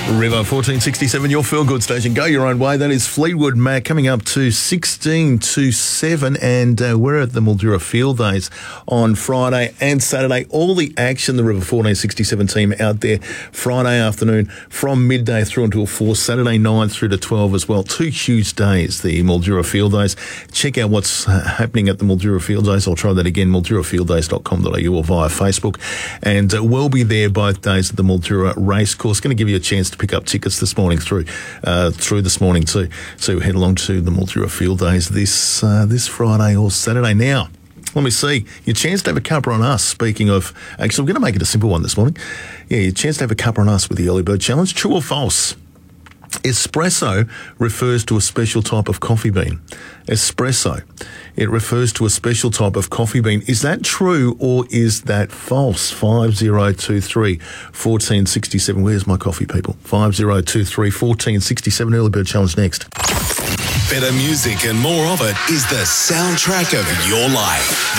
River 1467, your feel-good station. Go your own way. That is Fleetwood Mac coming up to 16 to 7. And we're at the Mildura Field Days on Friday and Saturday. All the action, the River 1467 team out there Friday afternoon from midday through until 4. Saturday 9 through to 12 as well. 2 huge days, the Mildura Field Days. Check out what's happening at the Mildura Field Days. I'll try that again, mildurafielddays.com.au or via Facebook. And we'll be there both days at the Mildura Racecourse. Going to give you a chance to pick up tickets this morning through this morning too. So head along to the Mildura Field Days this Friday or Saturday. Now, let me see. Your chance to have a cuppa on us. Speaking of, actually, I'm going to make it a simple one this morning. Yeah, your chance to have a cuppa on us with the Early Bird Challenge. True or false? Espresso refers to a special type of coffee bean. Espresso. It refers to a special type of coffee bean. Is that true or is that false? 5023 1467. Where's my coffee, people? 5023 1467. Early Bird Challenge next. Better music and more of it is the soundtrack of your life.